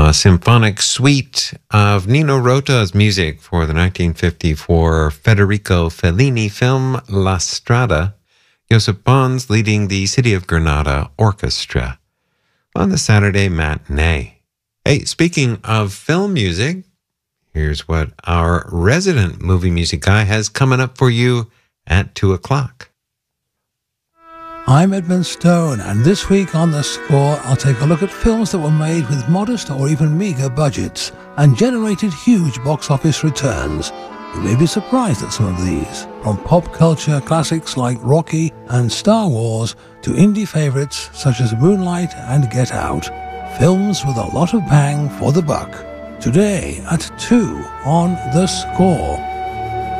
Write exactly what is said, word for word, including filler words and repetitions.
a symphonic suite of Nino Rota's music for the nineteen fifty-four Federico Fellini film La Strada, Joseph Pons leading the City of Granada Orchestra on the Saturday matinee. Hey, speaking of film music, here's what our resident movie music guy has coming up for you at two o'clock. I'm Edmund Stone, and this week on The Score, I'll take a look at films that were made with modest or even meagre budgets and generated huge box office returns. You may be surprised at some of these, from pop culture classics like Rocky and Star Wars to indie favorites such as Moonlight and Get Out. Films with a lot of bang for the buck. Today at two on The Score.